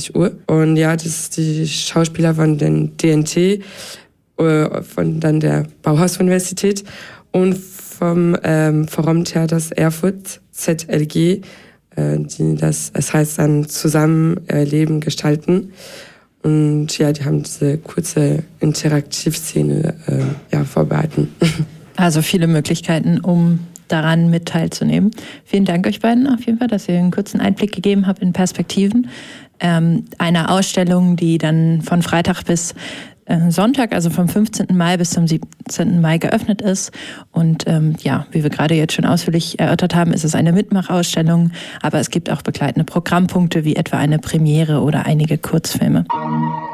20 Uhr. Und ja, das ist die Schauspieler von den DNT, von dann der Bauhaus-Universität und vom Forum Theaters Erfurt, ZLG, es heißt dann zusammen Leben gestalten. Und ja, die haben diese kurze Interaktivszene vorbereitet. Also viele Möglichkeiten, um daran mit teilzunehmen. Vielen Dank euch beiden auf jeden Fall, dass ihr einen kurzen Einblick gegeben habt in Perspektiven. Eine Ausstellung, die dann von Freitag bis Sonntag, also vom 15. Mai bis zum 17. Mai geöffnet ist. Und wie wir gerade jetzt schon ausführlich erörtert haben, ist es eine Mitmachausstellung, aber es gibt auch begleitende Programmpunkte wie etwa eine Premiere oder einige Kurzfilme.